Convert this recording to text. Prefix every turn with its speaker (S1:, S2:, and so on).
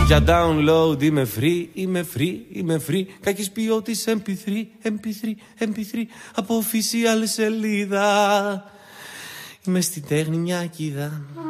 S1: Για download είμαι free. Κακής ποιότητας MP3 από official σελίδα. Είμαι στην τέχνη μια κίδα.